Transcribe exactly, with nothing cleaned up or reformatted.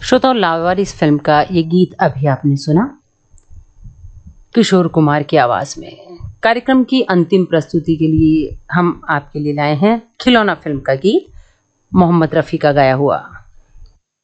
श्रोताओं, लावारिस फिल्म का ये गीत अभी आपने सुना किशोर कुमार की आवाज में। कार्यक्रम की अंतिम प्रस्तुति के लिए हम आपके लिए लाए हैं खिलौना फिल्म का गीत, मोहम्मद रफ़ी का गाया हुआ।